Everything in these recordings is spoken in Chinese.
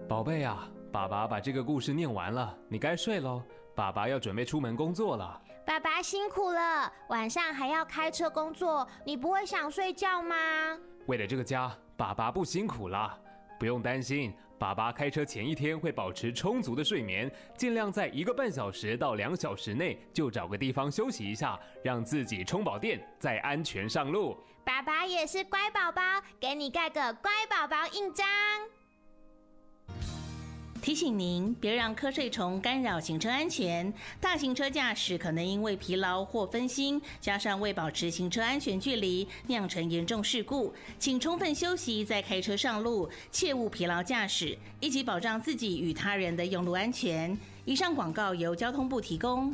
宝贝啊，爸爸把这个故事念完了，你该睡咯。爸爸要准备出门工作了。 爸爸辛苦了，晚上还要开车工作，你不会想睡觉吗？ 为了这个家，爸爸不辛苦了。不用担心，爸爸开车前一天会保持充足的睡眠，尽量在1个半小时到2小时内就找个地方休息一下，让自己充饱电，再安全上路。 爸爸也是乖宝宝，给你盖个乖宝宝印章。 提醒您，别让瞌睡虫干扰行车安全。大型车驾驶可能因为疲劳或分心，加上未保持行车安全距离，酿成严重事故。请充分休息再开车上路，切勿疲劳驾驶，一起保障自己与他人的用路安全。以上广告由交通部提供。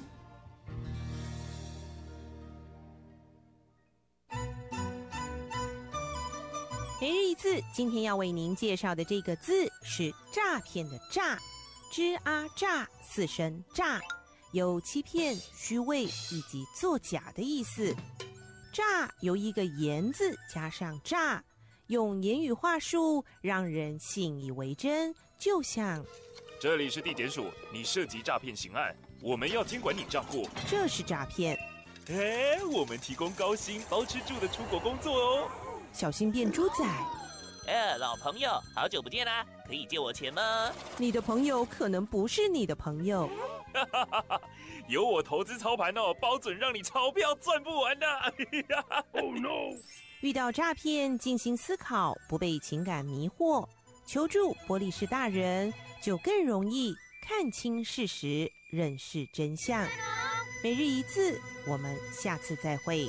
每日一字，今天要为您介绍的这个字是诈骗的诈，吱啊诈，4声诈，有欺骗、虚伪以及作假的意思。诈由1个言字加上诈，用言语话术让人信以为真，就像这里是地检署，你涉及诈骗刑案，我们要监管你账户， 这是诈骗。 我们提供高薪包吃住的出国工作哦。 小心变猪仔， 老朋友，好久不见啦，可以借我钱吗？ 你的朋友可能不是你的朋友。 有我投资操盘哦，包准让你钞票赚不完的。Oh no！ 遇到诈骗，静心思考，不被情感迷惑，求助玻璃市大人，就更容易看清事实，认识真相。每日一字，我们下次再会。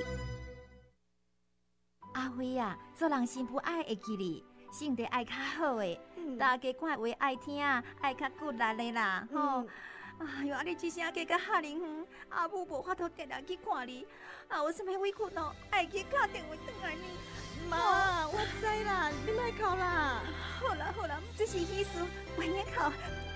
阿辉啊，做人心不爱会记你，性格爱较好的，大家看话爱听，爱较骨力的啦，吼。哎呦，你这声加较吓人远，阿母无法度定定去看你，有什么委屈哦，爱去打电话转来你。 妈，我知啦，你莫哭啦。 好啦，这是意思，为你哭。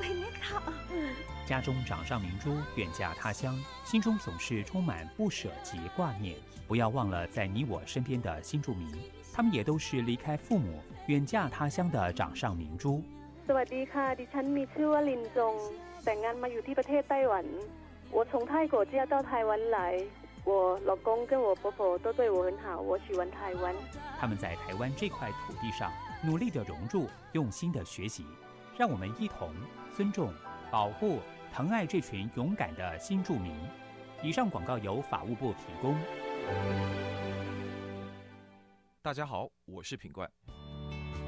家中掌上明珠，远嫁他乡，心中总是充满不舍及挂念。不要忘了在你我身边的新住民，他们也都是离开父母，远嫁他乡的掌上明珠。 สวัสดีค่ะ ดิฉันมีชื่อว่าลินจง แต่งงานมาอยู่ที่ประเทศไต้หวัน 我从泰国嫁到台湾来，我老公跟我婆婆都对我很好，我喜欢台湾。 他们在台湾这块土地上努力的融入，用心的学习，让我们一同尊重、保护、疼爱这群勇敢的新住民。以上广告由法务部提供。 大家好，我是品冠。